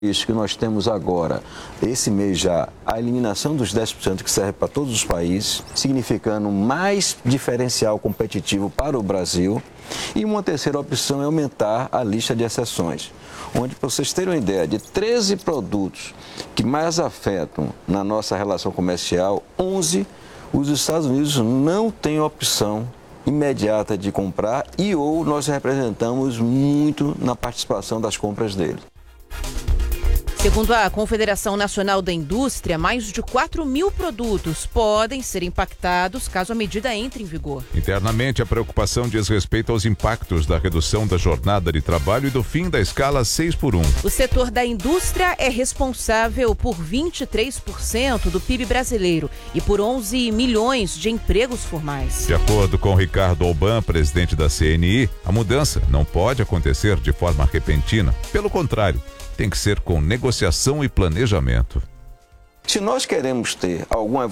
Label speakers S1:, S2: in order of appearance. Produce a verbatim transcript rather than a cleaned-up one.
S1: Isso que nós temos agora, esse mês já, a eliminação dos dez por cento que serve para todos os países, significando mais diferencial competitivo para o Brasil. E uma terceira opção é aumentar a lista de exceções, onde, para vocês terem uma ideia, de treze produtos que mais afetam na nossa relação comercial, onze, os Estados Unidos não têm opção imediata de comprar e ou nós representamos muito na participação das compras dele.
S2: Segundo a Confederação Nacional da Indústria, mais de quatro mil produtos podem ser impactados caso a medida entre em vigor.
S3: Internamente, a preocupação diz respeito aos impactos da redução da jornada de trabalho e do fim da escala seis por um.
S2: O setor da indústria é responsável por vinte e três por cento do P I B brasileiro e por onze milhões de empregos formais.
S3: De acordo com Ricardo Alban, presidente da C N I, a mudança não pode acontecer de forma repentina. Pelo contrário, tem que ser com negociação e planejamento.
S1: Se nós queremos ter alguma